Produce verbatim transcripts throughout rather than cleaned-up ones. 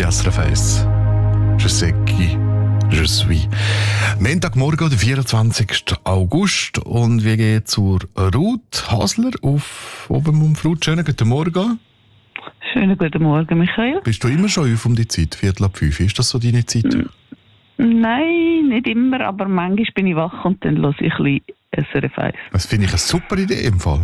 S R F eins. Je sais qui je suis. Montagmorgen, der vierundzwanzigsten August. Und wir gehen zur Ruth Hasler auf Obermumf. Ruth, schönen guten Morgen. Schönen guten Morgen, Michael. Bist du immer schon auf um die Zeit, Viertel ab fünf? Ist das so deine Zeit? Nein, nicht immer, aber manchmal bin ich wach und dann höre ich ein bisschen S R F eins. Das finde ich eine super Idee im Fall.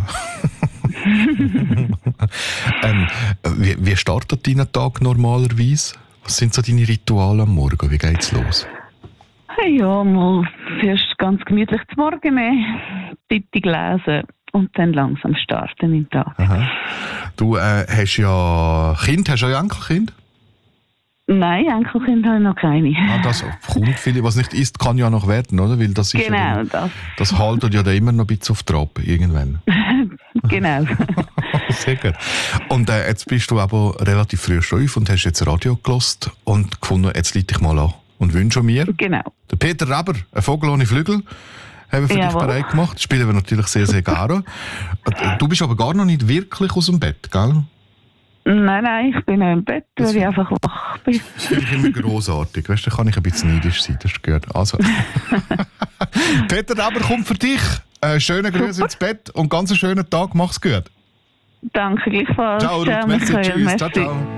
ähm, wie, wie startet dein Tag normalerweise? Was sind so deine Rituale am Morgen? Wie geht's los? Hey, ja, mal zuerst ganz gemütlich zum Morgen nehmen, Zeitung lesen und dann langsam starten im Tag. Aha. Du äh, hast ja Kind, hast du ja Enkelkind? Nein, Enkelkinder habe ich noch keine. Ah, das kommt viel. Was nicht ist, kann ja noch werden, oder? Weil das ist genau, ja dann, das. Das haltet ja dann immer noch ein bisschen auf Trab, irgendwann. Genau. Sehr gut. Und äh, jetzt bist du aber relativ früh schon auf und hast jetzt Radio gehört und gefunden, jetzt leite ich mal an und wünsche mir. Genau. Der Peter Reber, ein Vogel ohne Flügel, haben wir für Jawohl. dich bereit gemacht. Das spielen wir natürlich sehr, sehr gerne. Du bist aber gar noch nicht wirklich aus dem Bett, gell? Nein, nein, ich bin noch im Bett, weil ich einfach wach bin. Das finde ich immer grossartig. Weißt du, da kann ich ein bisschen neidisch sein, das ist gut. Also. Peter Reber kommt für dich. Äh, schöne Grüße ins Bett und ganz einen schönen Tag. Mach's gut. Danke gleichfalls. Ciao, Ruth. Merci, Michael. tschüss. Merci. Ciao, ciao.